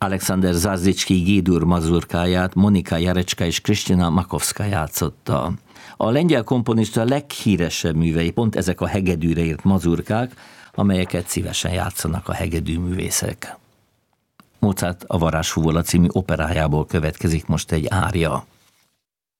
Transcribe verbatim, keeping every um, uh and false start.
Alexander Zarzicki G-dur mazurkáját Monika Jarecska és Kristina Makovska játszotta. A lengyel komponista leghíresebb művei pont ezek a hegedűre írt mazurkák, amelyeket szívesen játszanak a hegedűművészek. Mozart a Varázsfuvola című operájából következik most egy ária.